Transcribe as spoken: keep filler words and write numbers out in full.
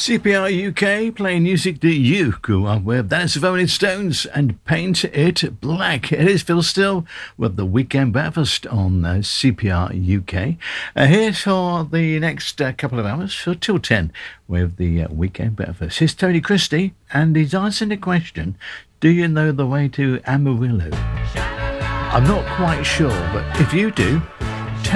C P R U K playing music that you grew up with. That's the Rolling Stones and Paint It Black. It is Phil Still with the Weekend Breakfast on uh, C P R U K. Uh, here's for the next uh, couple of hours, so till ten, with the uh, Weekend Breakfast. Here's Tony Christie, and he's answering the question, do you know the way to Amarillo? I'm not quite sure, but if you do,